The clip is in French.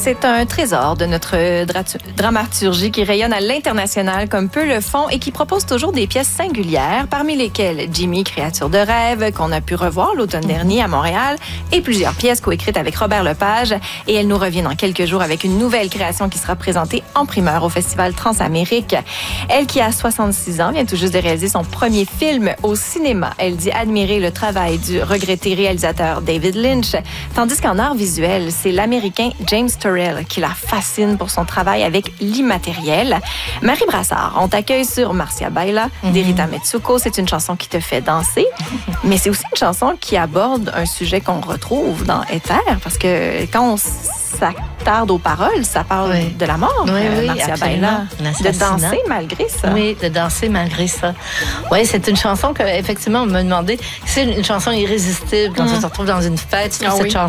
C'est un trésor de notre dramaturgie qui rayonne à l'international comme peu le font et qui propose toujours des pièces singulières, parmi lesquelles Jimmy, créature de rêve, qu'on a pu revoir l'automne dernier à Montréal, et plusieurs pièces coécrites avec Robert Lepage. Et elle nous revient dans quelques jours avec une nouvelle création qui sera présentée en primeur au Festival Transamérique. Elle qui a 66 ans vient tout juste de réaliser son premier film au cinéma. Elle dit admirer le travail du regretté réalisateur David Lynch, tandis qu'en art visuel, c'est l'Américain James Turrell qui la fascine pour son travail avec l'immatériel. Marie Brassard, on t'accueille sur Marcia Baila d'Erita Metsuko. C'est une chanson qui te fait danser, mais c'est aussi une chanson qui aborde un sujet qu'on retrouve dans Éther, parce que quand on s'attarde aux paroles, ça parle de la mort, Marcia Baila. De danser malgré ça. Oui, de danser malgré ça. Oui, c'est une chanson que, effectivement, on m'a demandé, c'est une chanson irrésistible quand tu te retrouves dans une fête, cette chanson